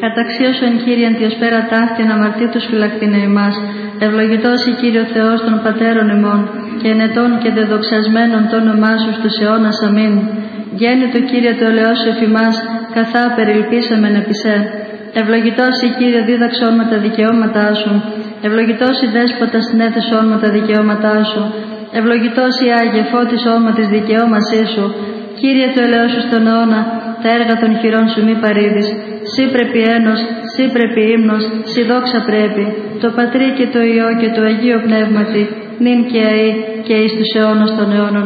Καταξίωσον Κύριεν τη πέρα ταύτην αμαρτήτους φυλακτήνε ημάς. Ευλογητός η Κύριο Θεός των Πατέρων ημών, και ενετών και δεδοξασμένων το όνομά σου στους αιώνας. Αμήν. Γέννητο Κύριε το ελαιός σου εφημάς, καθά περιλυπήσαμεν επί σε. Ευλογητός η Κύριε δίδαξόν με τα δικαιώματά σου. Ευλογητός η Δέσποτα συνέθεσόν με τα δικαιώματά σου. Ευλογητός η Άγιε φώτισόν με τις δικαιώμασή σου. Κύριε το ελαιός σου στον αιώνα, τα έργα των χειρών σου μη παρήδεις. Σύ πρέπει ένος, σύ πρέπει ύμνος, σύ δόξα πρέπει. Το Πατρί και το Υιό και το Αγίο Πνεύματι, νυν και αεί και εις τους αιώνας των αιώνων.